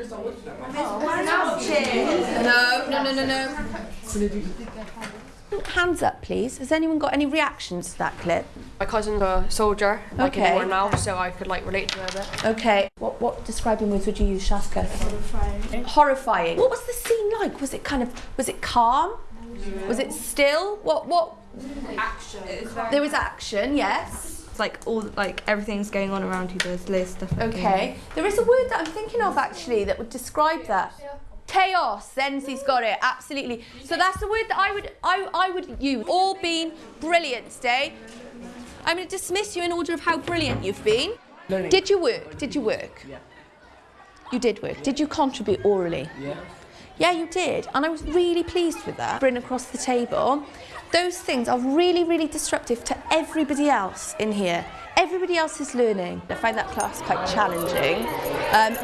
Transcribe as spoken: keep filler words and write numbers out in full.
No, no, no, no, no. Hands up, please. Has anyone got any reactions to that clip? My cousin's a soldier, like Okay. in war now, so I could like relate to her a bit. Okay. What what describing words would you use, Shaska? Horrifying. Horrifying. What was the scene like? Was it kind of was it calm? Yeah. Was it still? What what? Action. There was action. Yes. It's like all like everything's going on around you. There's loads of stuff. Like Okay. There is a word that I'm thinking of actually that would describe that. Yeah. Chaos. Zenzi's got it. Absolutely. So that's the word that I would I I would use. All been brilliant today. I'm going to dismiss you in order of how brilliant you've been. Learning. Did you work? Did you work? Yeah. You did work. Did you contribute orally? Yeah. Yeah, you did. And I was really pleased with that. Bring across the table. Those things are really, really disruptive to everybody else in here. Everybody else is learning. I find that class quite challenging. Um,